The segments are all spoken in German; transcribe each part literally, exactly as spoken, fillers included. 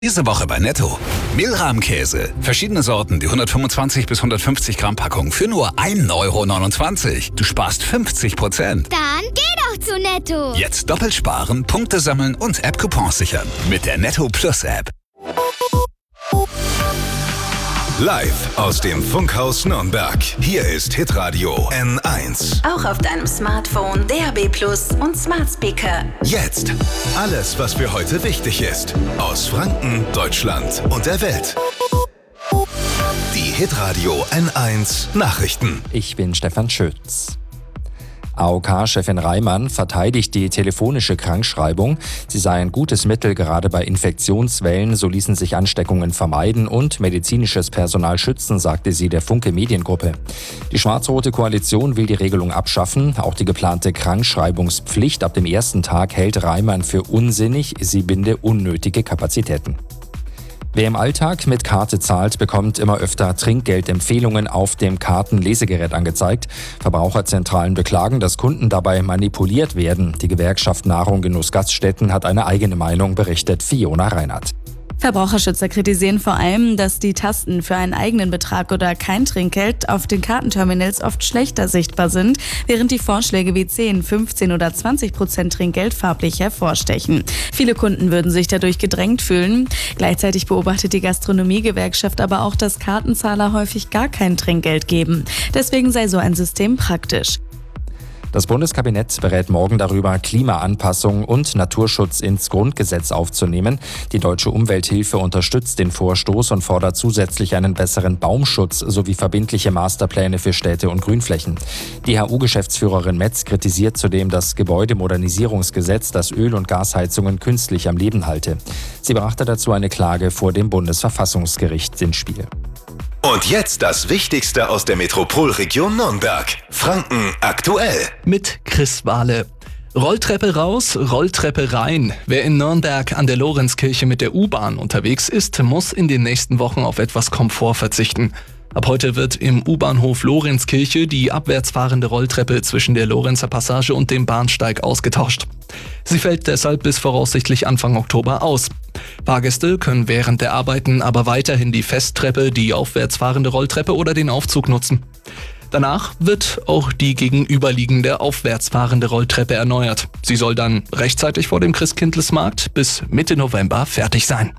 Diese Woche bei Netto. Mehlrahmkäse. Verschiedene Sorten, die hundertfünfundzwanzig bis hundertfünfzig Gramm Packung für nur ein Euro neunundzwanzig. Du sparst fünfzig Prozent. Dann geh doch zu Netto. Jetzt doppelt sparen, Punkte sammeln und App-Coupons sichern. Mit der Netto Plus App. Live aus dem Funkhaus Nürnberg. Hier ist Hitradio N eins. Auch auf deinem Smartphone, D A B Plus und Smart Speaker. Jetzt alles, was für heute wichtig ist. Aus Franken, Deutschland und der Welt. Die Hitradio N eins Nachrichten. Ich bin Stefan Schütz. A O K-Chefin Reimann verteidigt die telefonische Krankschreibung. Sie sei ein gutes Mittel, gerade bei Infektionswellen, so ließen sich Ansteckungen vermeiden und medizinisches Personal schützen, sagte sie der Funke Mediengruppe. Die schwarz-rote Koalition will die Regelung abschaffen. Auch die geplante Krankschreibungspflicht ab dem ersten Tag hält Reimann für unsinnig. Sie binde unnötige Kapazitäten. Wer im Alltag mit Karte zahlt, bekommt immer öfter Trinkgeldempfehlungen auf dem Kartenlesegerät angezeigt. Verbraucherzentralen beklagen, dass Kunden dabei manipuliert werden. Die Gewerkschaft Nahrung Genuss Gaststätten hat eine eigene Meinung, berichtet Fiona Reinhardt. Verbraucherschützer kritisieren vor allem, dass die Tasten für einen eigenen Betrag oder kein Trinkgeld auf den Kartenterminals oft schlechter sichtbar sind, während die Vorschläge wie zehn, fünfzehn oder zwanzig Prozent Trinkgeld farblich hervorstechen. Viele Kunden würden sich dadurch gedrängt fühlen. Gleichzeitig beobachtet die Gastronomiegewerkschaft aber auch, dass Kartenzahler häufig gar kein Trinkgeld geben. Deswegen sei so ein System praktisch. Das Bundeskabinett berät morgen darüber, Klimaanpassung und Naturschutz ins Grundgesetz aufzunehmen. Die Deutsche Umwelthilfe unterstützt den Vorstoß und fordert zusätzlich einen besseren Baumschutz sowie verbindliche Masterpläne für Städte und Grünflächen. Die H U-Geschäftsführerin Metz kritisiert zudem das Gebäudemodernisierungsgesetz, das Öl- und Gasheizungen künstlich am Leben halte. Sie brachte dazu eine Klage vor dem Bundesverfassungsgericht ins Spiel. Und jetzt das Wichtigste aus der Metropolregion Nürnberg. Franken aktuell. Mit Chris Wahle. Rolltreppe raus, Rolltreppe rein. Wer in Nürnberg an der Lorenzkirche mit der U-Bahn unterwegs ist, muss in den nächsten Wochen auf etwas Komfort verzichten. Ab heute wird im U-Bahnhof Lorenzkirche die abwärts fahrende Rolltreppe zwischen der Lorenzer Passage und dem Bahnsteig ausgetauscht. Sie fällt deshalb bis voraussichtlich Anfang Oktober aus. Fahrgäste können während der Arbeiten aber weiterhin die Festtreppe, die aufwärts fahrende Rolltreppe oder den Aufzug nutzen. Danach wird auch die gegenüberliegende aufwärts fahrende Rolltreppe erneuert. Sie soll dann rechtzeitig vor dem Christkindlesmarkt bis Mitte November fertig sein.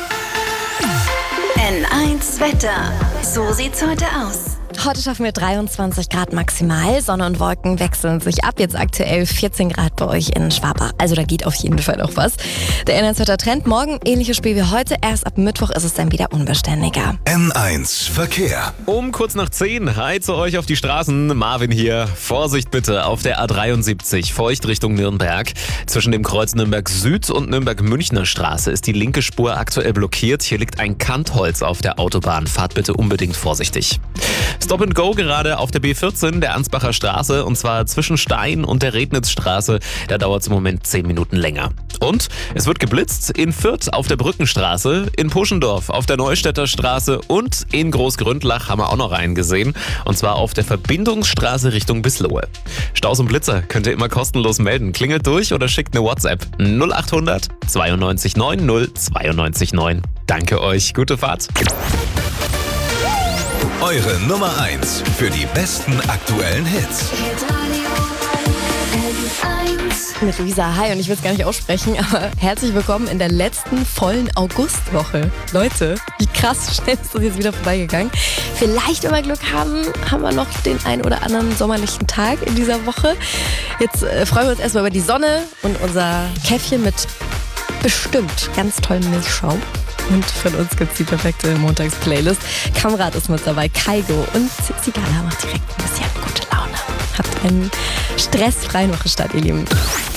N eins Wetter. So sieht's heute aus. Heute schaffen wir dreiundzwanzig Grad maximal. Sonne und Wolken wechseln sich ab. Jetzt aktuell vierzehn Grad bei euch in Schwabach. Also da geht auf jeden Fall noch was. Der N eins Wetter Trend morgen ähnliches Spiel wie heute. Erst ab Mittwoch ist es dann wieder unbeständiger. N eins Verkehr. Um kurz nach zehn. Hi zu euch auf die Straßen. Marvin hier. Vorsicht bitte auf der A dreiundsiebzig. Feucht Richtung Nürnberg. Zwischen dem Kreuz Nürnberg Süd und Nürnberg-Münchner Straße ist die linke Spur aktuell blockiert. Hier liegt ein Kantholz auf der Autobahn. Fahrt bitte unbedingt vorsichtig. Stop and Go gerade auf der B vierzehn der Ansbacher Straße und zwar zwischen Stein und der Rednitzstraße. Da dauert es im Moment zehn Minuten länger. Und es wird geblitzt in Fürth auf der Brückenstraße, in Puschendorf auf der Neustädter Straße und in Großgründlach haben wir auch noch einen gesehen. Und zwar auf der Verbindungsstraße Richtung Bislohe. Staus und Blitzer könnt ihr immer kostenlos melden. Klingelt durch oder schickt eine WhatsApp null achthundert zweiundneunzig neun null zweiundneunzig neun. Danke euch, gute Fahrt. Eure Nummer eins für die besten aktuellen Hits. Mit Luisa, hi, und ich will es gar nicht aussprechen, aber herzlich willkommen in der letzten vollen Augustwoche. Leute, wie krass schnell ist das jetzt wieder vorbeigegangen. Vielleicht, wenn wir Glück haben, haben wir noch den ein oder anderen sommerlichen Tag in dieser Woche. Jetzt äh, freuen wir uns erstmal über die Sonne und unser Käffchen mit bestimmt ganz tollem Milchschaum. Und von uns gibt es die perfekte Montags-Playlist. Kamrat ist mit dabei, Kaigo und Sigala macht direkt ein bisschen gute Laune. Habt einen stressfreien Wochenstart, ihr Lieben.